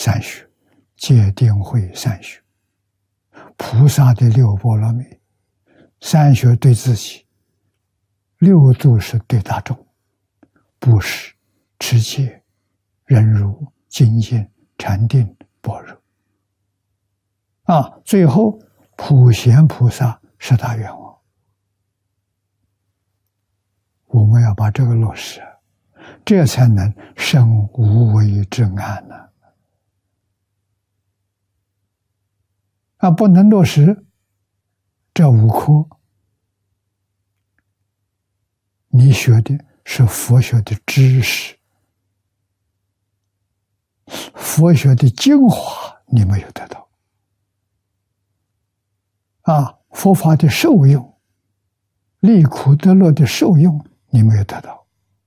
三学，戒定慧三学，菩萨的六波罗蜜，三学对自己，六度是对大众，布施、持戒、忍辱、精进、禅定、般若。最后普贤菩萨十大愿望，我们要把这个落实，这才能生无为之安呢。不能落实这五科，你学的是佛学的知识，佛学的精华你没有得到。佛法的受用，离苦得乐的受用你没有得到。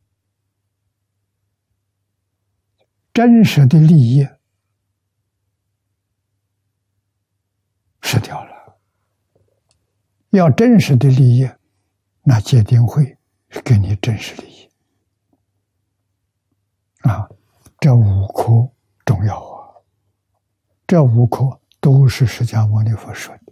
真实的利益失掉了。要真实的利益，那戒定慧是给你真实利益。这五科重要啊！这五科都是释迦牟尼佛说的。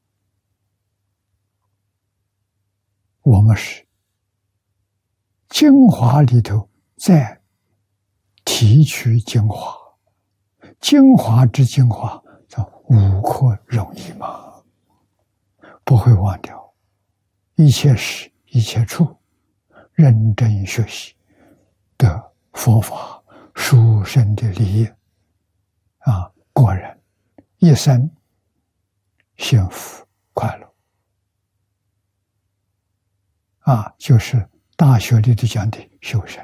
我们是精华里头再提取精华，精华之精华，叫五科容易吗？不会忘掉，一切时一切处，认真学习，得佛法殊胜的利益果然一生幸福快乐。就是大学里头讲的修身。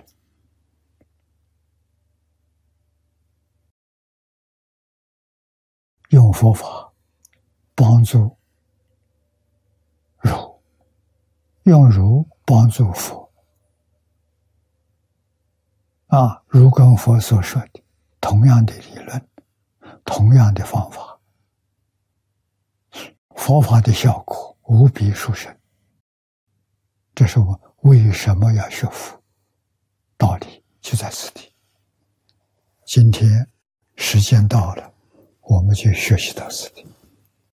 用佛法帮助儒，用儒帮助佛。儒跟佛所说的同样的理论，同样的方法，佛法的效果无比殊胜。这是我为什么要学佛，道理就在此地。今天时间到了，我们就学习到此地。